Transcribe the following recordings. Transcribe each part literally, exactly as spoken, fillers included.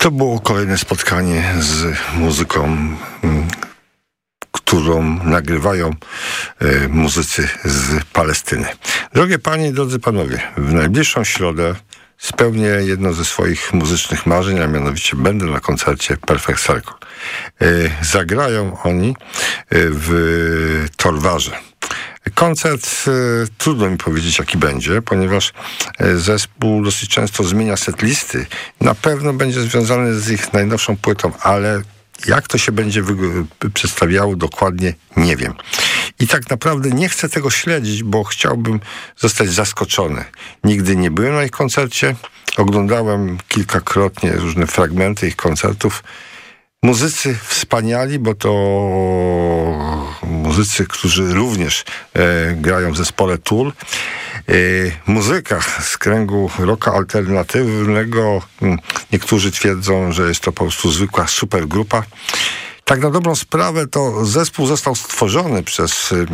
To było kolejne spotkanie z muzyką, którą nagrywają y, muzycy z Palestyny. Drogie panie i drodzy panowie, w najbliższą środę spełnię jedno ze swoich muzycznych marzeń, a mianowicie będę na koncercie Perfect Circle. Y, zagrają oni y, w Torwarze. Koncert, y, trudno mi powiedzieć jaki będzie, ponieważ y, zespół dosyć często zmienia setlisty. Na pewno będzie związany z ich najnowszą płytą, ale jak to się będzie wy- przedstawiało dokładnie, nie wiem. I tak naprawdę nie chcę tego śledzić, bo chciałbym zostać zaskoczony. Nigdy nie byłem na ich koncercie, oglądałem kilkakrotnie różne fragmenty ich koncertów. Muzycy wspaniali, bo to muzycy, którzy również e, grają w zespole Tool. E, muzyka z kręgu rocka alternatywnego. Niektórzy twierdzą, że jest to po prostu zwykła supergrupa. Tak na dobrą sprawę to zespół został stworzony przez e,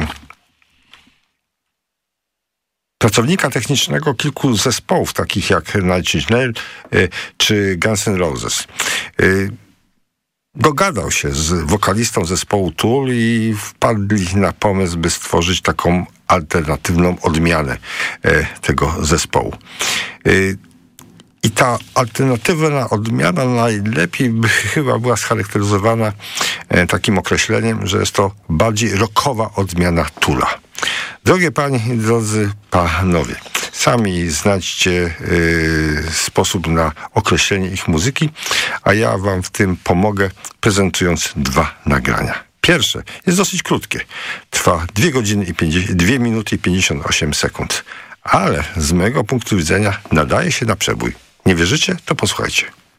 pracownika technicznego kilku zespołów, takich jak Nine Inch Nails e, czy Guns N' Roses. E, Dogadał się z wokalistą zespołu Tool i wpadli na pomysł, by stworzyć taką alternatywną odmianę e, tego zespołu. E, I ta alternatywna odmiana najlepiej by chyba była scharakteryzowana e, takim określeniem, że jest to bardziej rockowa odmiana Toola. Drogie panie i drodzy panowie, sami znajdźcie y, sposób na określenie ich muzyki, a ja wam w tym pomogę, prezentując dwa nagrania. Pierwsze jest dosyć krótkie. Trwa dwie godziny i pięćdziesiąt, dwie minuty i pięćdziesiąt osiem sekund. Ale z mojego punktu widzenia nadaje się na przebój. Nie wierzycie? To posłuchajcie.